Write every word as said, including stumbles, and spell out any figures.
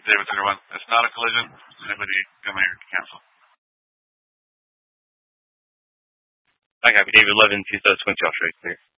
David everyone. It's not a collision. Anybody come here to cancel? I copy David eleven two thousand twenty Australia clear.